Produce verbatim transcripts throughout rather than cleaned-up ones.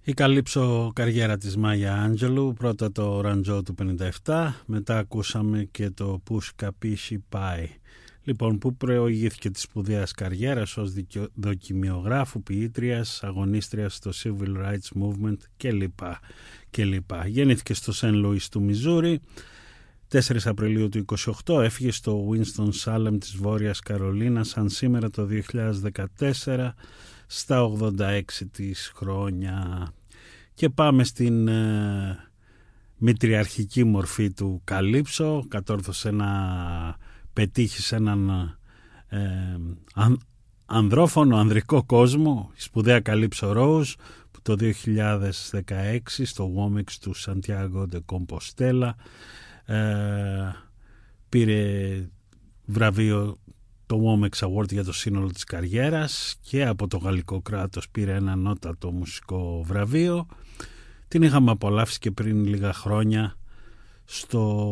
Η καλύψω καριέρα της Μάγια Άντζελου, πρώτα το Ραντζό του πενήντα επτά, μετά ακούσαμε και το Push Capisci Pai. Λοιπόν, που προηγήθηκε της σπουδαίας καριέρας ως δοκιμιογράφου, ποιήτριας, αγωνίστριας στο Civil Rights Movement κλπ. κλπ. Γεννήθηκε στο Σεν Λουίς του Μιζούρι, τέσσερις Απριλίου του είκοσι οκτώ, έφυγε στο Winston-Salem της Βόρειας Καρολίνας, αν σήμερα το δύο χιλιάδες δεκατέσσερα, στα ογδόντα έξι της χρόνια. Και πάμε στην ε, μητριαρχική μορφή του Καλύψο. Κατόρθωσε να πετύχει σε έναν ε, αν, ανδρόφωνο, ανδρικό κόσμο, η σπουδαία Καλύψο Ρόουζ, που το δύο χιλιάδες δεκαέξι στο Womex του Σαντιάγκο ντε Κομποστέλα ε, πήρε βραβείο, το Womex Award, για το σύνολο της καριέρας, και από το γαλλικό κράτος πήρε ένα ανώτατο μουσικό βραβείο. Την είχαμε απολαύσει και πριν λίγα χρόνια στο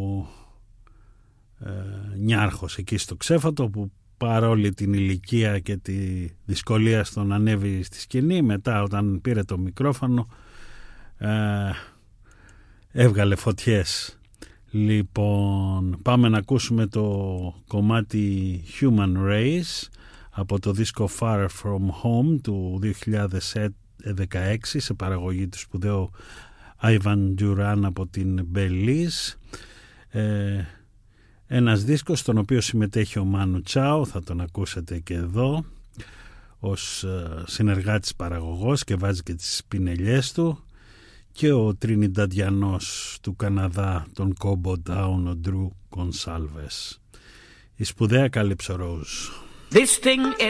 ε, Νιάρχος, εκεί στο Ξέφωτο, που παρόλη την ηλικία και τη δυσκολία στο να ανέβει στη σκηνή, μετά όταν πήρε το μικρόφωνο ε, έβγαλε φωτιές. Λοιπόν, πάμε να ακούσουμε το κομμάτι Human Race από το δίσκο Far From Home του δύο χιλιάδες δεκαέξι, σε παραγωγή του σπουδαίου Ivan Duran από την Belize. Ε, ένας δίσκος στον οποίο συμμετέχει ο Μάνου Τσάο, θα τον ακούσετε και εδώ, ως συνεργάτης παραγωγός, και βάζει και τις πινελιές του, και ο Τρινινταντιανός του Καναδά, τον Κόμπο Ντάουν, ο Ντρου Κονσάλβες. Η σπουδαία Καλύψο Ρόουζ.